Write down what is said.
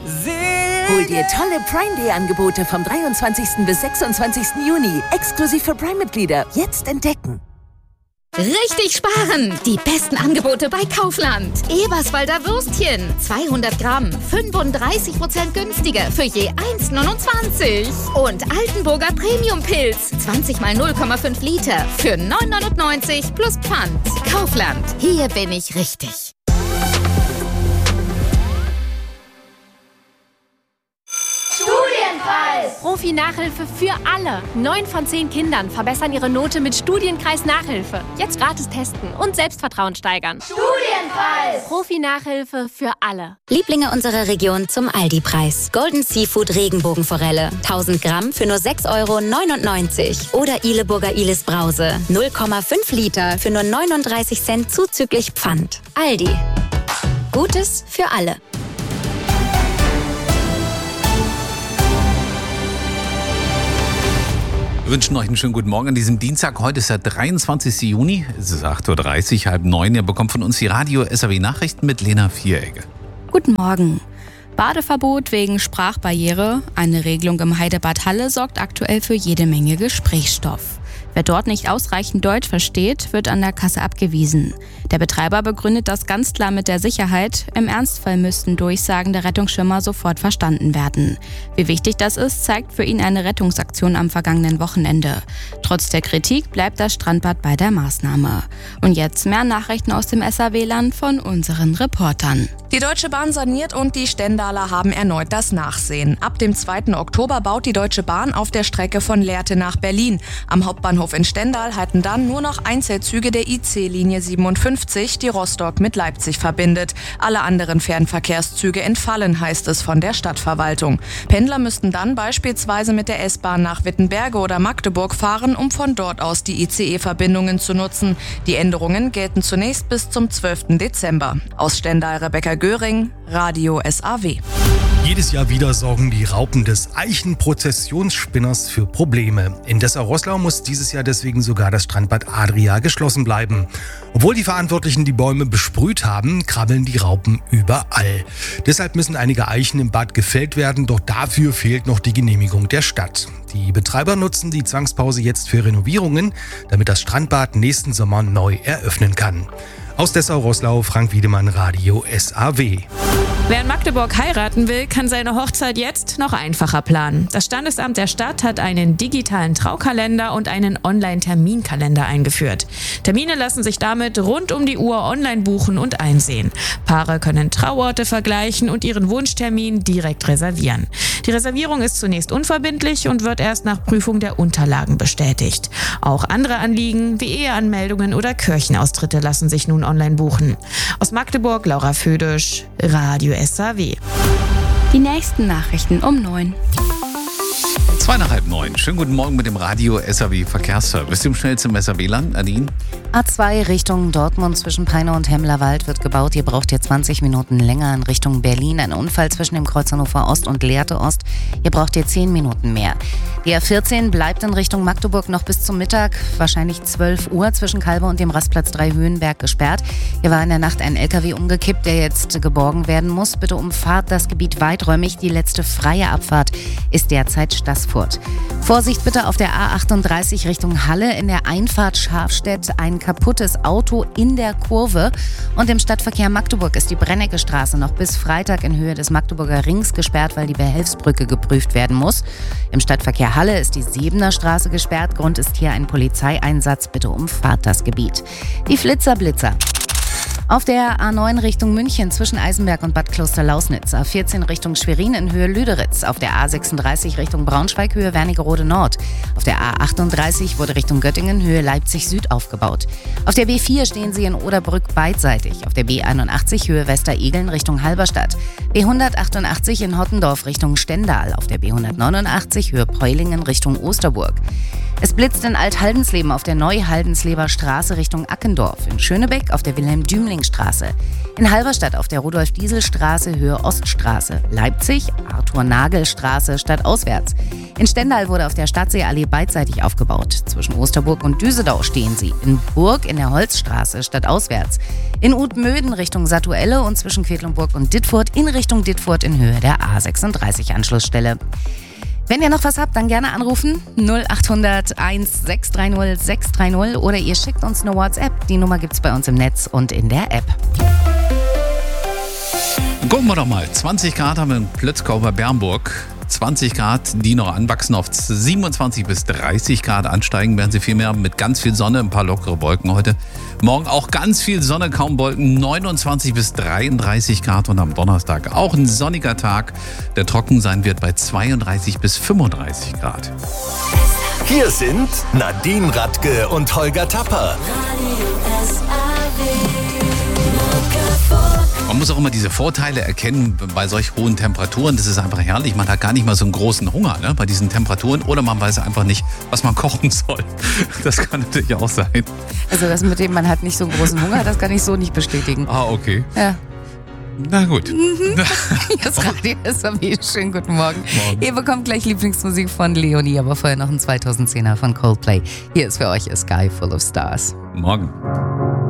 Hol dir tolle Prime Day Angebote vom 23. bis 26. Juni. Exklusiv für Prime-Mitglieder. Jetzt entdecken. Richtig sparen! Die besten Angebote bei Kaufland. Eberswalder Würstchen, 200 Gramm, 35% günstiger für je 1,29. Und Altenburger Premium-Pilz, 20 mal 0,5 Liter für 9,99 plus Pfand. Kaufland, hier bin ich richtig. Profi-Nachhilfe für alle. 9 von 10 Kindern verbessern ihre Note mit Studienkreis Nachhilfe. Jetzt gratis testen und Selbstvertrauen steigern. Studienkreis! Profi-Nachhilfe für alle. Lieblinge unserer Region zum Aldi-Preis. Golden Seafood Regenbogenforelle. 1000 Gramm für nur 6,99 €. Oder Ileburger Ilis Brause. 0,5 Liter für nur 39 Cent zuzüglich Pfand. Aldi. Gutes für alle. Wir wünschen euch einen schönen guten Morgen an diesem Dienstag. Heute ist der 23. Juni. Es ist 8:30 Uhr, 8:30. Ihr bekommt von uns die Radio-SAW-Nachrichten mit Lena Vieregge. Guten Morgen. Badeverbot wegen Sprachbarriere. Eine Regelung im Heidebad Halle sorgt aktuell für jede Menge Gesprächsstoff. Wer dort nicht ausreichend Deutsch versteht, wird an der Kasse abgewiesen. Der Betreiber begründet das ganz klar mit der Sicherheit. Im Ernstfall müssten Durchsagen der Rettungsschwimmer sofort verstanden werden. Wie wichtig das ist, zeigt für ihn eine Rettungsaktion am vergangenen Wochenende. Trotz der Kritik bleibt das Strandbad bei der Maßnahme. Und jetzt mehr Nachrichten aus dem SAW-Land von unseren Reportern. Die Deutsche Bahn saniert und die Stendaler haben erneut das Nachsehen. Ab dem 2. Oktober baut die Deutsche Bahn auf der Strecke von Lehrte nach Berlin. Am Hauptbahnhof in Stendal halten dann nur noch Einzelzüge der IC-Linie 57, die Rostock mit Leipzig verbindet. Alle anderen Fernverkehrszüge entfallen, heißt es von der Stadtverwaltung. Pendler müssten dann beispielsweise mit der S-Bahn nach Wittenberge oder Magdeburg fahren, um von dort aus die ICE-Verbindungen zu nutzen. Die Änderungen gelten zunächst bis zum 12. Dezember. Aus Stendal Rebecca Göring, Radio SAW. Jedes Jahr wieder sorgen die Raupen des Eichenprozessionsspinners für Probleme. In Dessau-Roßlau muss dieses Jahr deswegen sogar das Strandbad Adria geschlossen bleiben. Obwohl die Verantwortlichen die Bäume besprüht haben, krabbeln die Raupen überall. Deshalb müssen einige Eichen im Bad gefällt werden, doch dafür fehlt noch die Genehmigung der Stadt. Die Betreiber nutzen die Zwangspause jetzt für Renovierungen, damit das Strandbad nächsten Sommer neu eröffnen kann. Aus Dessau-Roßlau, Frank Wiedemann, Radio SAW. Wer in Magdeburg heiraten will, kann seine Hochzeit jetzt noch einfacher planen. Das Standesamt der Stadt hat einen digitalen Traukalender und einen Online-Terminkalender eingeführt. Termine lassen sich damit rund um die Uhr online buchen und einsehen. Paare können Trauorte vergleichen und ihren Wunschtermin direkt reservieren. Die Reservierung ist zunächst unverbindlich und wird erst nach Prüfung der Unterlagen bestätigt. Auch andere Anliegen wie Eheanmeldungen oder Kirchenaustritte lassen sich nun online buchen. Aus Magdeburg, Laura Födisch, Radio SAW. Die nächsten Nachrichten um 9. 8:30. Schönen guten Morgen mit dem Radio SAW Verkehrsservice. Im schnellsten SAW-Land, Nadine. A2 Richtung Dortmund zwischen Peine und Hemmlerwald wird gebaut. Ihr braucht hier 20 Minuten länger in Richtung Berlin. Ein Unfall zwischen dem Kreuz Hannover Ost und Lehrte Ost. Ihr braucht hier 10 Minuten mehr. Die A14 bleibt in Richtung Magdeburg noch bis zum Mittag, wahrscheinlich 12 Uhr, zwischen Kalbe und dem Rastplatz 3 Höhenberg gesperrt. Hier war in der Nacht ein LKW umgekippt, der jetzt geborgen werden muss. Bitte umfahrt das Gebiet weiträumig. Die letzte freie Abfahrt ist derzeit Staßfurt. Vorsicht bitte auf der A38 Richtung Halle. In der Einfahrt Scharfstedt ein kaputtes Auto in der Kurve. Und im Stadtverkehr Magdeburg ist die Brennecke-Straße noch bis Freitag in Höhe des Magdeburger Rings gesperrt, weil die Behelfsbrücke geprüft werden muss. Im Stadtverkehr Halle ist die Sebener Straße gesperrt. Grund ist hier ein Polizeieinsatz. Bitte umfahrt das Gebiet. Die Flitzer-Blitzer. Auf der A9 Richtung München zwischen Eisenberg und Bad Klosterlausnitz. A14 Richtung Schwerin in Höhe Lüderitz. Auf der A36 Richtung Braunschweig Höhe Wernigerode Nord. Auf der A38 wurde Richtung Göttingen Höhe Leipzig Süd aufgebaut. Auf der B4 stehen Sie in Oderbrück beidseitig. Auf der B81 Höhe Westeregeln Richtung Halberstadt. B188 in Hottendorf Richtung Stendal. Auf der B189 Höhe Peulingen Richtung Osterburg. Es blitzt in Alt-Haldensleben auf der Neu-Haldensleber Straße Richtung Ackendorf. In Schönebeck auf der Wilhelm-Dümling-Straße. In Halberstadt auf der Rudolf-Diesel-Straße Höhe Oststraße. Leipzig Arthur-Nagel-Straße stadtauswärts. In Stendal wurde auf der Stadtseeallee beidseitig aufgebaut. Zwischen Osterburg und Düsedau stehen sie. In Burg in der Holzstraße stadtauswärts. In Utmöden Richtung Satuelle und zwischen Quedlinburg und Dittfurt in Richtung Dittfurt in Höhe der A36 Anschlussstelle. Wenn ihr noch was habt, dann gerne anrufen 0800 1630 630 oder ihr schickt uns eine WhatsApp. Die Nummer gibt's bei uns im Netz und in der App. Gucken wir doch mal. 20 Grad haben wir in Plötzkau bei Bernburg. 20 Grad, die noch anwachsen auf 27 bis 30 Grad ansteigen, werden sie vielmehr mit ganz viel Sonne, ein paar lockere Wolken heute. Morgen auch ganz viel Sonne, kaum Wolken, 29 bis 33 Grad und am Donnerstag auch ein sonniger Tag, der trocken sein wird bei 32 bis 35 Grad. Hier sind Nadine Radke und Holger Tapper. Man muss auch immer diese Vorteile erkennen bei solch hohen Temperaturen. Das ist einfach herrlich. Man hat gar nicht mal so einen großen Hunger, ne, bei diesen Temperaturen. Oder man weiß einfach nicht, was man kochen soll. Das kann natürlich auch sein. Also das mit dem, man hat nicht so einen großen Hunger, das kann ich so nicht bestätigen. Ah, okay. Ja. Na gut. Das Radio SAW. Schönen guten Morgen. Ihr bekommt gleich Lieblingsmusik von Leonie, aber vorher noch ein 2010er von Coldplay. Hier ist für euch A Sky Full of Stars. Morgen.